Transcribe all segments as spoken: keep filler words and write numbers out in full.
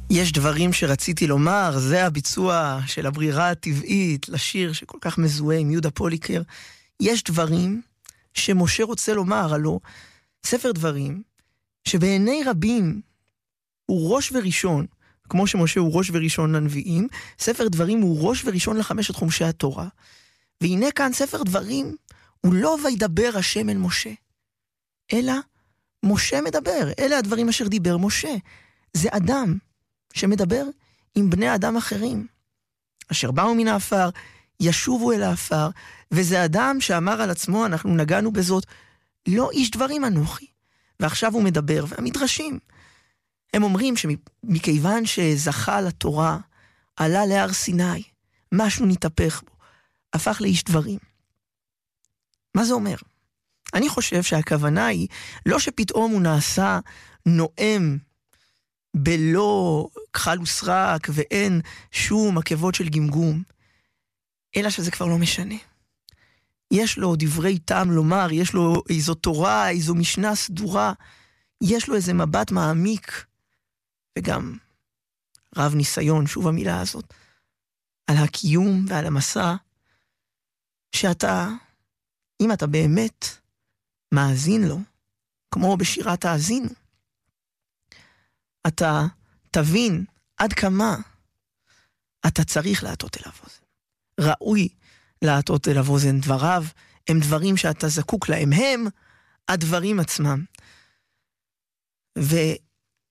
יש דברים שרציתי לומר, זה הביצוע של הברירה הטבעית לשיר שכל כך מזוהה עם יהודה פוליקר. יש דברים שמשה רוצה לומר, הלא ספר דברים שבעיני רבים הוא ראש וראשון, כמו שמשה הוא ראש וראשון לנביאים, ספר דברים הוא ראש וראשון לחמשת חומשי התורה. והנה כאן ספר דברים הוא לא וידבר השם אל משה, אלא משה מדבר. אלה הדברים אשר דיבר משה. זה אדם שמדבר עם בני אדם אחרים, אשר באו מן האפר, ישובו אל האפר, וזה אדם שאמר על עצמו, אנחנו נגענו בזאת, לא איש דברים אנוכי. ועכשיו הוא מדבר, והמדרשים, הם אומרים שמכיוון שזכה לתורה, עלה להר סיני, משהו נתהפך בו, הפך לאיש דברים. מה זה אומר? אני חושב שהכוונה היא, לא שפתאום הוא נעשה נואם, בלא כחל וסרק ואין שום עקבות של גמגום, אלא שזה כבר לא משנה. יש לו דברי טעם לומר, יש לו איזו תורה, איזו משנה סדורה, יש לו איזה מבט מעמיק, וגם רב ניסיון, שוב המילה הזאת, על הקיום ועל המסע, שאתה, אם אתה באמת מאזין לו, כמו בשירת האזינו, אתה תבין עד כמה אתה צריך להטות אליו אוזן. ראוי להטות אליו אוזן. דבריו הם דברים שאתה זקוק להם, הם הדברים עצמם. ורגע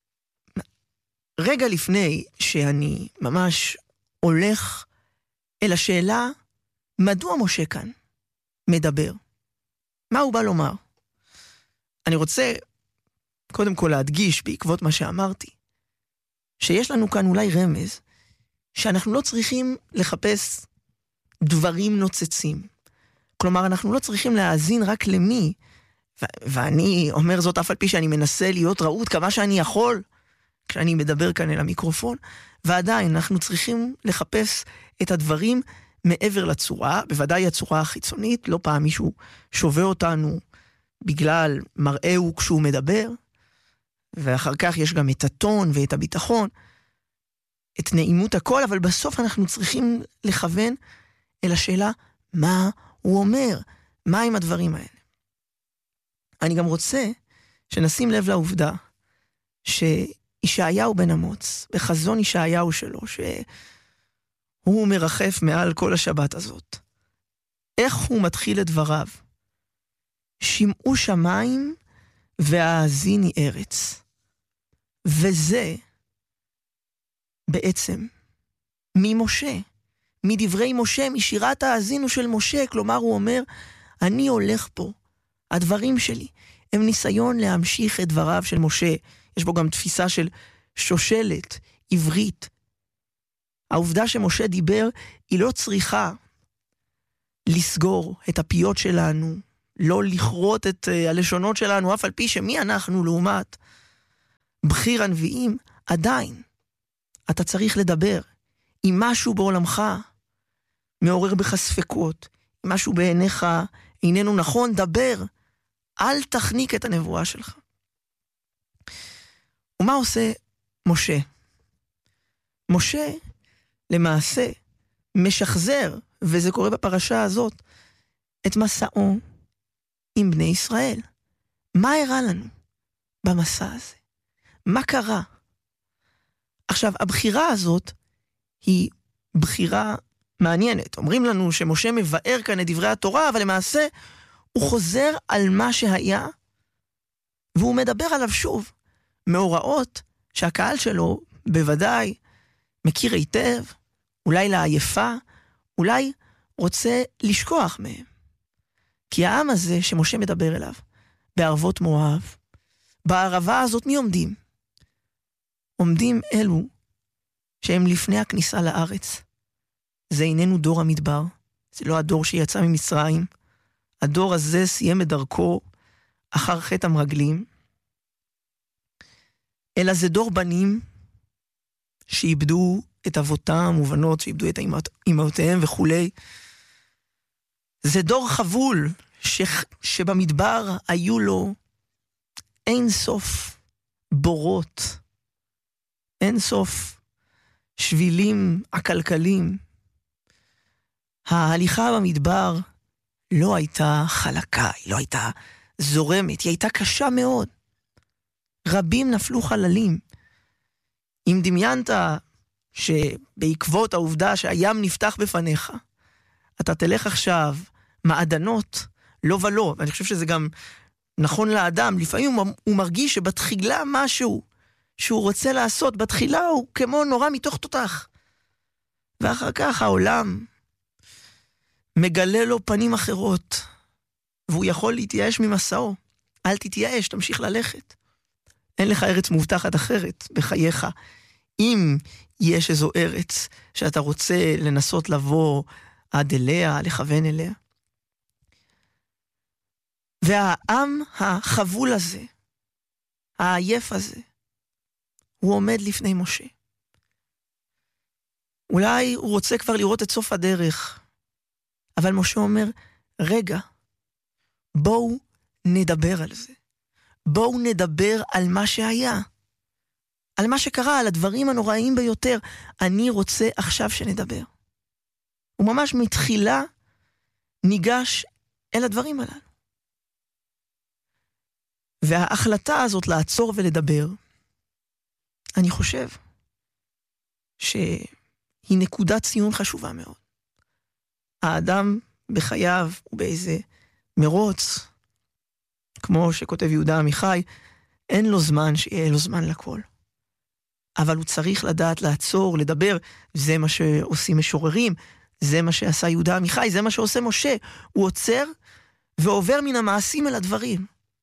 לפני שאני ממש הולך אל השאלה, מדוע משה כאן מדבר? מה הוא בא לומר? אני רוצה קודם כל להדגיש בעקבות מה שאמרתי, שיש לנו כאן אולי רמז, שאנחנו לא צריכים לחפש דברים נוצצים. כלומר, אנחנו לא צריכים להאזין רק למי, ו- ואני אומר זאת אף על פי שאני מנסה להיות רעות כמה שאני יכול, כשאני מדבר כאן אל המיקרופון, ועדיין אנחנו צריכים לחפש את הדברים מעבר לצורה, בוודאי הצורה החיצונית, לא פעם מישהו שווה אותנו בגלל מראהו כשהוא מדבר, ואחר כך יש גם את הטון ואת הביטחון, את נעימות הכל, אבל בסוף אנחנו צריכים לכוון אל השאלה, מה הוא אומר? מה עם הדברים האלה? אני גם רוצה שנשים לב לעובדה, שישעיהו בן אמוץ, בחזון ישעיהו שלו, שהוא מרחף מעל כל השבת הזאת, איך הוא מתחיל את דבריו? שמעו שמיים והאזיני ארץ. וזה בעצם ממשה, מדברי משה, משירת האזינו של משה. כלומר הוא אומר, אני הולך פה, הדברים שלי הם ניסיון להמשיך את דבריו של משה. יש בו גם תפיסה של שושלת עברית. העובדה שמשה דיבר היא לא צריכה לסגור את הפיות שלנו, לא לכרות את uh, הלשונות שלנו, אף על פי שמי אנחנו לעומת בחיר הנביאים, עדיין אתה צריך לדבר. אם משהו בעולמך מעורר בך ספקות, אם משהו בעיניך איננו נכון, דבר, אל תחניק את הנבואה שלך. ומה עושה משה? משה למעשה משחזר, וזה קורה בפרשה הזאת, את מסעו עם בני ישראל. מה הראה לנו במסע הזה? מה קרה? עכשיו, הבחירה הזאת היא בחירה מעניינת. אומרים לנו שמשה מבאר כאן את דברי התורה, אבל למעשה הוא חוזר על מה שהיה, והוא מדבר עליו שוב, מאורעות שהקהל שלו בוודאי מכיר היטב, אולי לעייפה, אולי רוצה לשכוח מהם. כי העם הזה שמשה מדבר אליו, בערבות מואב, בערבה הזאת מי עומדים? עומדים אלו שהם לפני הכניסה לארץ. זה איננו דור המדבר, זה לא הדור שיצא ממצרים. הדור הזה סיים את דרכו אחר חטא המרגלים, אלא זה דור בנים שאיבדו את אבותם ובנות, שאיבדו את אמהותיהם וכולי. זה דור חבול ש... שבמדבר היו לו אין סוף בורות, אין סוף שבילים עקלקלים. ההליכה במדבר לא הייתה חלקה, היא לא הייתה זורמת, היא הייתה קשה מאוד. רבים נפלו חללים. אם דמיינת שבעקבות העובדה שהים נפתח בפניך, אתה תלך עכשיו מעדנות, לא ולא, ואני חושב שזה גם נכון לאדם, לפעמים הוא מרגיש שבתחילה משהו שהוא רוצה לעשות, בתחילה הוא כמו נורא מתוך תותח. ואחר כך העולם מגלה לו פנים אחרות, והוא יכול להתייאש ממסעו. אל תתייאש, תמשיך ללכת. אין לך ארץ מובטחת אחרת בחייך. אם יש איזו ארץ שאתה רוצה לנסות לבוא עד אליה, לכוון אליה. והעם החבול הזה, העייף הזה, הוא עומד לפני משה. אולי הוא רוצה כבר לראות את סוף הדרך, אבל משה אומר, רגע, בואו נדבר על זה. בואו נדבר על מה שהיה. על מה שקרה, על הדברים הנוראים ביותר. אני רוצה עכשיו שנדבר. הוא ממש מתחילה ניגש אל הדברים הללו. וההחלטה הזאת לעצור ולדבר, אני חושב שהיא נקודת ציון חשובה מאוד. האדם בחייו ובאיזה מרוץ, כמו שכותב יהודה עמיחי, אין לו זמן שיהיה לו זמן לכל. אבל הוא צריך לדעת לעצור, לדבר. זה מה שעושים משוררים, זה מה שעשה יהודה עמיחי, זה מה שעושה משה. הוא עוצר ועובר מן המעשים אל הדברים.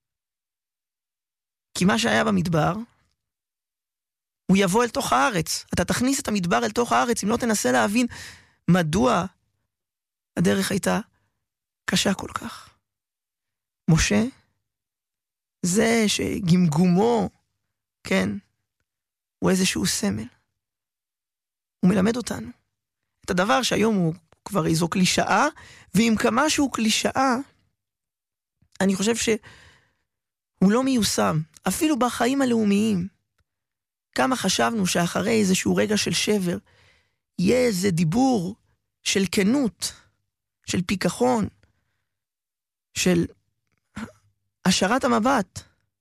כי מה שהיה במדבר, הוא יבוא אל תוך הארץ. אתה תכניס את המדבר אל תוך הארץ, אם לא תנסה להבין מדוע הדרך הייתה קשה כל כך. משה, זה שגמגומו, כן, הוא איזשהו סמל. הוא מלמד אותנו את הדבר שהיום הוא כבר איזו קלישאה, ועם כמה שהוא קלישאה, אני חושב שהוא לא מיושם, אפילו בחיים הלאומיים. כמה חשבנו שאחרי איזשהו רגע של שבר, יהיה איזה דיבור של כנות, של פיקחון, של השארת המבט,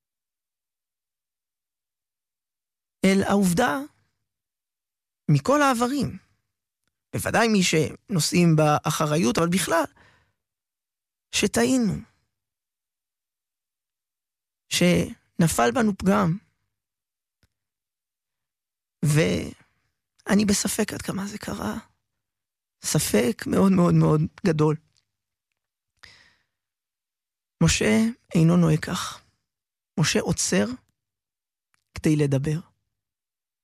אל העובדה מכל העברים. בוודאי מי שנושאים באחריות, אבל בכלל, שטעינו, שנפל בנו פגם, ואני בספק עד כמה זה קרה, ספק מאוד מאוד מאוד גדול. משה אינו נוהג כך. משה עוצר כדי לדבר.